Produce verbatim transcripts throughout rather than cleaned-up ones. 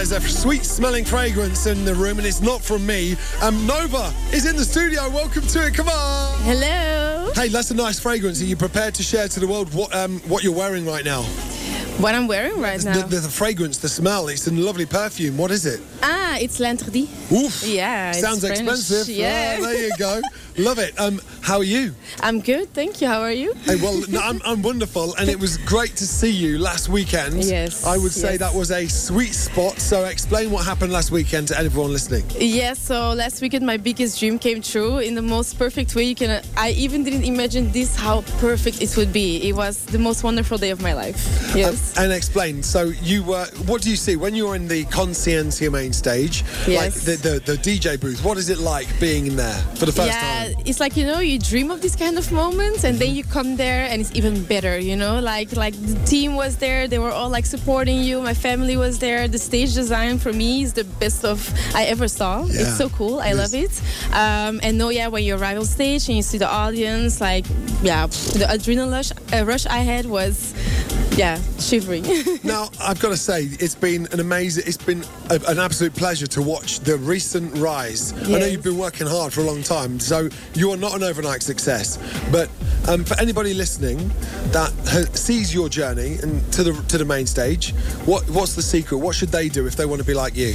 There's a sweet-smelling fragrance in the room, and it's not from me. Um, Nova is in the studio. Welcome to it. Come on. Hello. Hey, that's a nice fragrance. Are you prepared to share to the world what um, what you're wearing right now? What I'm wearing right now? The, the, the fragrance, the smell. It's a lovely perfume. What is it? Ah, it's L'Interdit. Oof. Yeah. Sounds it's expensive. Yeah. Oh, there you go. Love it. Um, how are you? I'm good, thank you. How are you? Hey, well, no, I'm, I'm wonderful, and it was great to see you last weekend. Yes. I would say yes. that was a sweet spot. So explain what happened last weekend to everyone listening. Yes, so last weekend my biggest dream came true in the most perfect way you can. I even didn't imagine this, how perfect it would be. It was the most wonderful day of my life. Yes. Um, and explain, so you were, what do you see when you're in the Consciencia main stage? Yes. Like the, the, the D J booth, what is it like being in there for the first yeah, time? It's like, you know, you dream of this kind of moments and then you come there and it's even better, you know, like like the team was there, they were all like supporting you, my family was there, the stage design for me is the best of I ever saw. Yeah. It's so cool, I It love it. Um, and no, yeah, when you arrive on stage and you see the audience, like, yeah, the adrenaline rush, uh, rush I had was, yeah, shivering. Now, I've got to say, it's been an amazing, it's been a, an absolute pleasure to watch the recent rise. Yes. I know you've been working hard for a long time, so you are not an overnight success. But um, for anybody listening that ha- sees your journey and to the to the main stage, what what's the secret? What should they do if they want to be like you?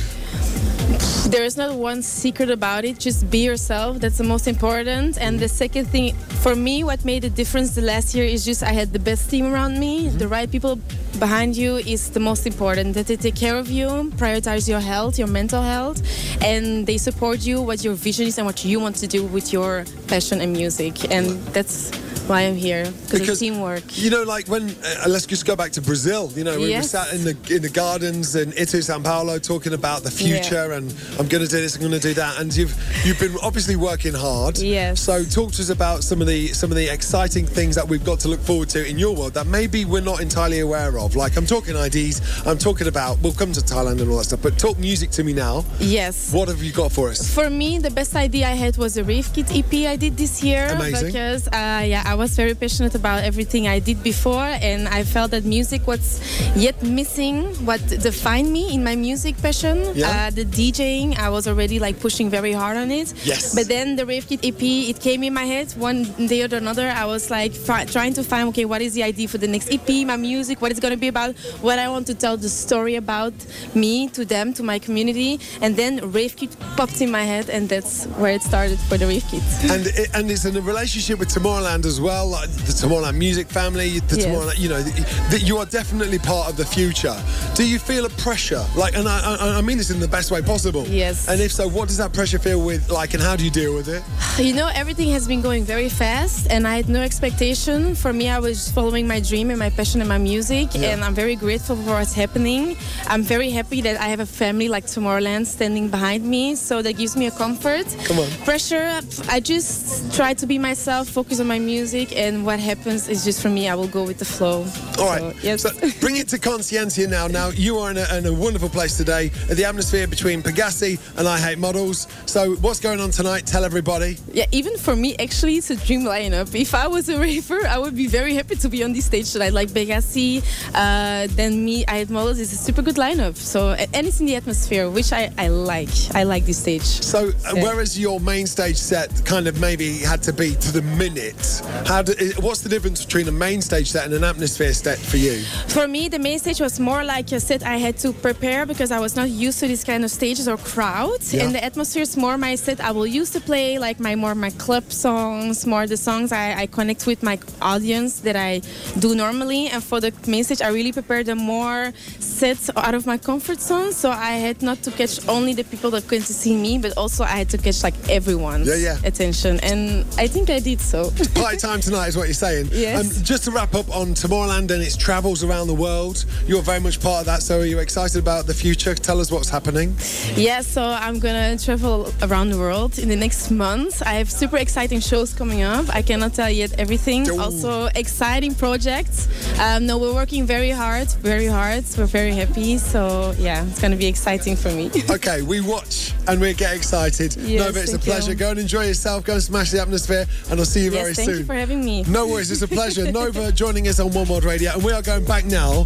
There is not one secret about it. Just be yourself. That's the most important. And the second thing, for me, what made a difference the last year is just I had the best team around me. Mm-hmm. The right people behind you is the most important. That they take care of you, prioritize your health, your mental health, and they support you, what your vision is and what you want to do with your passion and music. And that's why I'm here, because of teamwork. You know, like when uh, let's just go back to Brazil. You know, when yes. we sat in the in the gardens in Italy, São Paulo, talking about the future, yeah. and I'm going to do this, I'm going to do that, and you've you've been obviously working hard. Yes. So talk to us about some of the some of the exciting things that we've got to look forward to in your world that maybe we're not entirely aware of. Like I'm talking I Ds, I'm talking about we'll come to Thailand and all that stuff, but talk music to me now. Yes. What have you got for us? For me, the best idea I had was a Rave Kit E P I did this year. Amazing. Because uh, yeah, I was very passionate about everything I did before, and I felt that music was yet missing what defined me in my music passion. Yeah. Uh, the DJing, I was already like pushing very hard on it. Yes. But then the Rave Kit E P, it came in my head one day or another. I was like fi- trying to find, okay, what is the idea for the next E P, my music, what it's going to be about, what I want to tell the story about me to them, to my community. And then Rave Kit popped in my head, and that's where it started for the Rave Kit. And it, and it's in a relationship with Tomorrowland as well, like the Tomorrowland music family, the yes. Tomorrowland, you know, that you are definitely part of the future. Do you feel a pressure? Like, and I, I, I mean this in the best way possible. Yes. And if so, what does that pressure feel with, like, and how do you deal with it? You know, everything has been going very fast, and I had no expectation. For me, I was following my dream and my passion and my music, yeah. and I'm very grateful for what's happening. I'm very happy that I have a family like Tomorrowland standing behind me, so that gives me a comfort. Come on. Pressure, I just try to be myself, focus on my music, and what happens is just for me, I will go with the flow. All right, so, yes. so bring it to Consciencia now. Now, you are in a, in a wonderful place today, at the atmosphere between Pegassi and I Hate Models. So what's going on tonight? Tell everybody. Yeah, even for me, actually, it's a dream lineup. If I was a raver, I would be very happy to be on this stage tonight. Like Pegassi, uh, then me, I Hate Models is a super good lineup. So, and it's in the atmosphere, which I, I like. I like this stage. So, uh, yeah. whereas your main stage set kind of maybe had to be to the minute, how do, what's the difference between a main stage set and an atmosphere set for you? For me, the main stage was more like a set I had to prepare because I was not used to this kind of stages or crowds. Yeah. And the atmosphere is more my set I will use to play like my more my club songs, more the songs I, I connect with my audience that I do normally. And for the main stage, I really prepared a more sets out of my comfort zone. So I had not to catch only the people that came to see me, but also I had to catch like everyone's yeah, yeah. attention. And I think I did so. Party time tonight is what you're saying. Yes. Um, just to wrap up on Tomorrowland and its travels around the world, you're very much part of that. So are you excited about the future? Tell us what's happening. Yeah, so I'm gonna travel around the world in the next month. I have super exciting shows coming up. I cannot tell yet everything. Ooh. Also exciting projects. Um, no, we're working very hard, very hard. We're very happy. So yeah, it's gonna be exciting for me. Okay, we watch and we get excited. Yes, Nova, it's a thank pleasure. you. Go and enjoy yourself. Go and smash the atmosphere, and I'll see you yes, very thank soon. you for having me. No worries, it's a pleasure. Nova joining us on One World Radio, and we are going back now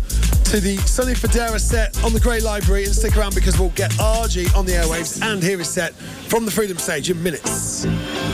to the Sonny Fodera set on the Grey Library, and stick around because we'll get R G on the airwaves, and here is set from the Freedom Stage in minutes.